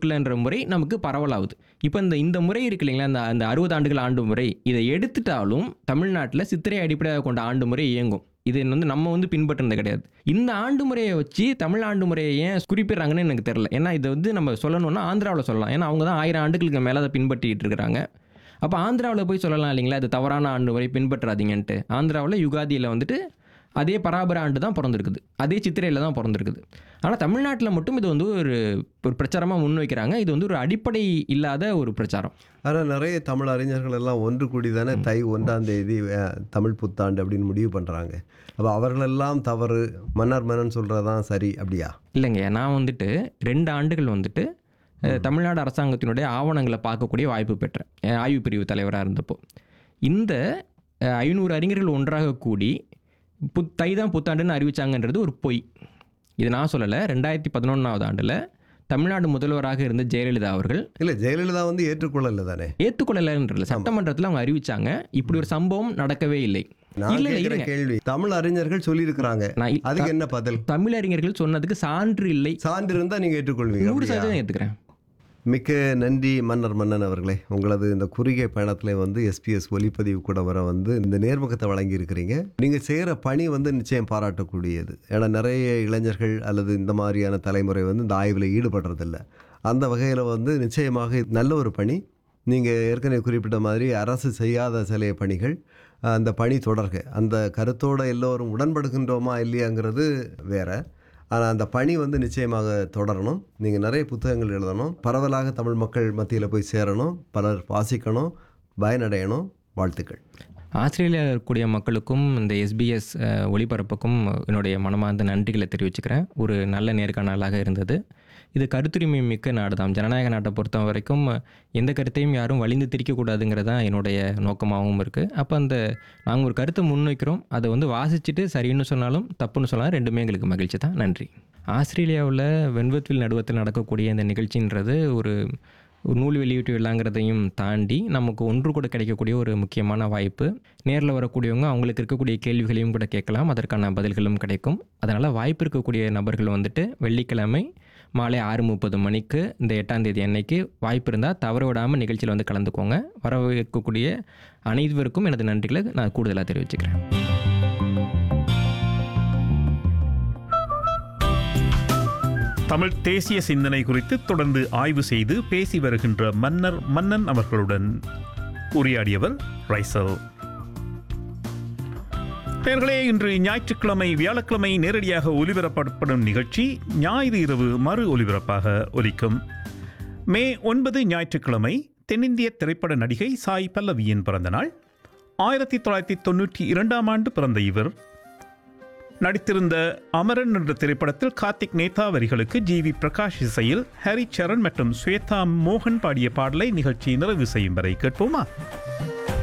கொடுக்கலன்ற முறை நமக்கு பரவலாகுது. இப்போ இந்த முறை இருக்கு இல்லைங்களா, அந்த 60 ஆண்டுகள் ஆண்டு முறை, இதை எடுத்துட்டாலும் தமிழ்நாட்டில் சித்திரை அடிப்படையாக கொண்ட ஆண்டு முறை இயங்கும். இது நம்ம பின்பற்றுறது கிடையாது. இந்த ஆண்டு முறையை வச்சு தமிழ் ஆண்டு முறையை ஏன் குறிப்பிடுறாங்கன்னு எனக்கு தெரியல. ஏன்னா இதை நம்ம சொல்லணும்னா ஆந்திராவில் சொல்லலாம். ஏன்னா அவங்க தான் 1000 ஆண்டுகளுக்கு மேலே அதை பின்பற்றிட்டு இருக்கிறாங்க. அப்போ ஆந்திராவில் போய் சொல்லலாம் இல்லைங்களா, இது தவறான ஆண்டு முறை பின்பற்றாதீங்கன்ட்டு. ஆந்திராவில் யுகாதியில் அதே பராபர ஆண்டு தான் பிறந்திருக்குது, அதே சித்திரையில் தான் பிறந்திருக்குது. ஆனால் தமிழ்நாட்டில் மட்டும் இது ஒரு பிரச்சாரமாக முன்வைக்கிறாங்க. இது ஒரு அடிப்படை இல்லாத ஒரு பிரச்சாரம். ஆனால் நிறைய தமிழ் அறிஞர்கள் எல்லாம் ஒன்று கூடி தானே தை 1ஆம் தேதி தமிழ் புத்தாண்டு அப்படின்னு முடிவு பண்ணுறாங்க. அப்போ அவர்களெல்லாம் தவறு, மன்னன் சொல்கிறதான் சரி அப்படியா? இல்லைங்க, நான் 2 ஆண்டுகள் தமிழ்நாடு அரசாங்கத்தினுடைய ஆவணங்களை பார்க்கக்கூடிய வாய்ப்பு பெற்றேன், ஆய்வு பிரிவு தலைவராக இருந்தப்போ. இந்த 500 அறிஞர்கள் ஒன்றாக கூடி தை தான் புத்தாண்டுன்னு அறிவிச்சாங்கன்றது ஒரு பொய். இது நான் சொல்லலை. 2011ஆவது ஆண்டில் தமிழ்நாடு முதல்வராக இருந்த ஜெயலலிதா அவர்கள், இல்லை ஜெயலலிதா ஏற்றுக்கொள்ளலை தானே, ஏற்றுக்கொள்ளலைன்றது சட்டமன்றத்தில் அவங்க அறிவிச்சாங்க. இப்படி ஒரு சம்பவம் நடக்கவே இல்லை. கேள்வி தமிழ் அறிஞர்கள் சொல்லியிருக்கிறாங்க, அதுக்கு என்ன பதில்? தமிழ் அறிஞர்கள் சொன்னதுக்கு சான்று இல்லை. சான்று இருந்தால் நீங்கள் ஏற்றுக்கொள்வீங்க? 100% ஏற்றுக்கிறேன். மிக்க நன்றி மன்னன் அவர்களே. உங்களது இந்த குறுகிய பயணத்தில் SBS ஒலிப்பதிவு கூட வர இந்த நேர்முகத்தை வழங்கியிருக்கிறீங்க. நீங்கள் செய்கிற பணி நிச்சயம் பாராட்டக்கூடியது. ஏன்னா நிறைய இளைஞர்கள் அல்லது இந்த மாதிரியான தலைமுறை இந்த ஆய்வில் ஈடுபடுறதில்ல. அந்த வகையில் நிச்சயமாக நல்ல ஒரு பணி. நீங்கள் ஏற்கனவே குறிப்பிட்ட மாதிரி அரசு செய்யாத சில பணிகள், அந்த பணி தொடர்க. அந்த கருத்தோடு எல்லோரும் உடன்படுகின்றோமா இல்லையாங்கிறது வேற. ஆனால் அந்த பணி நிச்சயமாக தொடரணும். நீங்கள் நிறைய புத்தகங்கள் எழுதணும், பரவலாக தமிழ் மக்கள் மத்தியில் போய் சேரணும், பலர் வாசிக்கணும், பயனடையணும். வாழ்த்துக்கள். ஆஸ்திரேலியாவில் இருக்கக்கூடிய மக்களுக்கும் இந்த SBS ஒளிபரப்புக்கும் என்னுடைய மனமார்ந்த நன்றிகளை தெரிவிச்சுக்கிறேன். ஒரு நல்ல நேர்காணலாக இருந்தது. இது கருத்துரிமை மிக்க நாடு தான். ஜனநாயக நாட்டை பொறுத்த வரைக்கும் எந்த கருத்தையும் யாரும் வலிந்து திரிக்கக்கூடாதுங்கிறது தான் என்னுடைய நோக்கமாகவும் இருக்குது. அப்போ நாங்கள் ஒரு கருத்தை முன்வைக்கிறோம், அதை வாசிச்சுட்டு சரின்னு சொன்னாலும் தப்புன்னு சொன்னாலும் ரெண்டுமே எங்களுக்கு மகிழ்ச்சி தான். நன்றி. ஆஸ்திரேலியாவில் வென்வர்த்வில் நடுவத்தில் நடக்கக்கூடிய இந்த நிகழ்ச்சின்றது ஒரு நூல் வெளியீட்டு விழாங்கிறதையும் தாண்டி நமக்கு ஒன்று கூட கிடைக்கக்கூடிய ஒரு முக்கியமான வாய்ப்பு. நேரில் வரக்கூடியவங்க அவங்களுக்கு இருக்கக்கூடிய கேள்விகளையும் கூட கேட்கலாம், அதற்கான பதில்களும் கிடைக்கும். அதனால் வாய்ப்பு இருக்கக்கூடிய நபர்கள் வெள்ளிக்கிழமை மாலை 6:30 மணிக்கு இந்த 8ஆம் தேதி அன்னைக்கு வாய்ப்பு இருந்தால் தவற விடாமல் நிகழ்ச்சியில் கலந்துக்கோங்க. வரவேற்கக்கூடிய அனைவருக்கும் எனது நன்றிகளை நான் கூடுதலாக தெரிவிச்சுக்கிறேன். தமிழ் தேசிய சிந்தனை குறித்து தொடர்ந்து ஆய்வு செய்து பேசி வருகின்ற மன்னன் அவர்களுடன் உரையாடியவர் ரைசல். நேயர்களே, இன்று ஞாயிற்றுக்கிழமை வியாழக்கிழமை நேரடியாக ஒலிபரப்பப்படும் நிகழ்ச்சி ஞாயிறு இரவு மறு ஒலிபரப்பாக ஒலிக்கும். மே 9 ஞாயிற்றுக்கிழமை தென்னிந்திய திரைப்பட நடிகை சாய் பல்லவியின் பிறந்த நாள். 1992ஆம் ஆண்டு பிறந்த இவர் நடித்திருந்த அமரன் என்ற திரைப்படத்தில் கார்த்திக் நேதா வரிகளுக்கு GV பிரகாஷ் இசையில் ஹரி சரண் மற்றும் ஸ்வேதா மோகன் பாடிய பாடலை நிகழ்ச்சி நிறைவு செய்யும் வரை கேட்போமா?